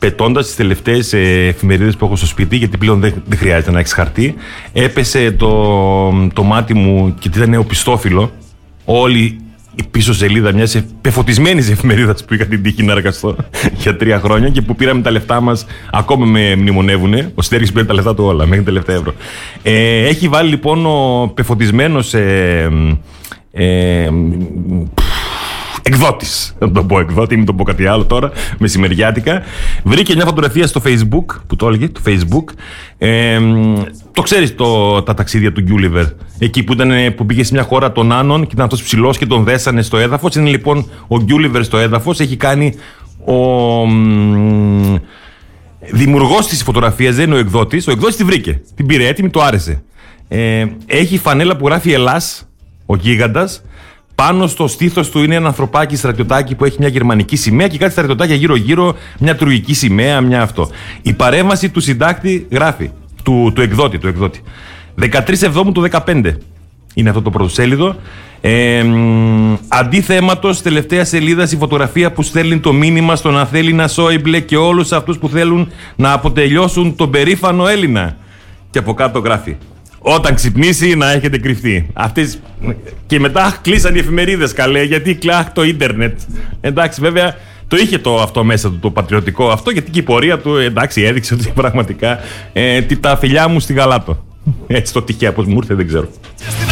πετώντας τις τελευταίες εφημερίδες που έχω στο σπίτι, γιατί πλέον δεν χρειάζεται να έχεις χαρτί, έπεσε το μάτι μου και ήταν οπισθόφυλλο. Όλη η πίσω σελίδα μιας πεφωτισμένης εφημερίδας που είχα την τύχη να εργαστώ για 3 χρόνια και που πήραμε τα λεφτά μας, ακόμα με μνημονεύουνε. Ο Στέργης πήρε τα λεφτά του όλα, μέχρι τα τελευταία ευρώ. Έχει βάλει λοιπόν ο πεφωτισμένος εκδότης, να το πω εκδότη, μην το πω κάτι άλλο τώρα, μεσημεριάτικα. Βρήκε μια φωτογραφία στο Facebook, που το έλεγε, το Facebook. Το ξέρεις τα ταξίδια του Γκιούλιβερ, εκεί που πήγε σε μια χώρα των Άνων και ήταν αυτός ψηλός και τον δέσανε στο έδαφος. Είναι λοιπόν ο Γκιούλιβερ στο έδαφος, έχει κάνει ο δημιουργός της φωτογραφίας, δεν είναι ο εκδότης. Ο εκδότης τη βρήκε, την πήρε έτοιμη, το άρεσε. Έχει φανέλα που γράφει Ελλάς, ο γίγαντας. Πάνω στο στήθος του είναι ένα ανθρωπάκι στρατιωτάκι που έχει μια γερμανική σημαία και κάτι στρατιωτάκια γύρω-γύρω, μια τουρκική σημαία, μια αυτό. Η παρέμβαση του συντάκτη γράφει, του εκδότη. 13 Εβδόμου του 2015 είναι αυτό το πρωτοσέλιδο. Αντί θέματος, τελευταία σελίδα, η φωτογραφία που στέλνει το μήνυμα στον Αθέλινα Σόιμπλε και όλους αυτούς που θέλουν να αποτελειώσουν τον περήφανο Έλληνα. Και από κάτω γράφει: όταν ξυπνήσει να έχετε κρυφτεί. Αυτές... Και μετά κλείσαν οι εφημερίδες, καλέ, γιατί κλάχ το ίντερνετ. Εντάξει, βέβαια το είχε αυτό μέσα του, το πατριωτικό αυτό, γιατί και η πορεία του, εντάξει, έδειξε ότι πραγματικά τα φιλιά μου στη Γαλάτο. Έτσι το τυχαία, πώς μου ήρθε, δεν ξέρω.